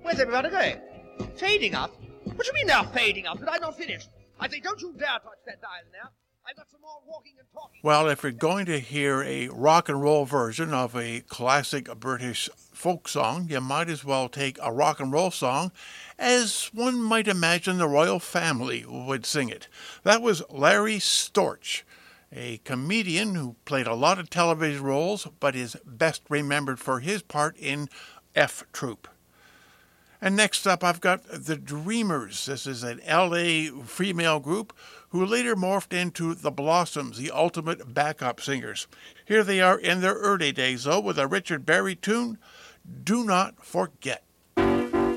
Where's everybody going? Fading up? What do you mean they're fading up? Did I not finish? I say, don't you dare touch that dial now. I've got some more walking and talking. Well, if you're going to hear a rock and roll version of a classic British folk song, you might as well take a rock and roll song as one might imagine the royal family would sing it. That was Larry Storch, a comedian who played a lot of television roles, but is best remembered for his part in F Troop. And next up, I've got the Dreamers. This is an L.A. female group who later morphed into the Blossoms, the ultimate backup singers. Here they are in their early days, though, with a Richard Berry tune, Do Not Forget.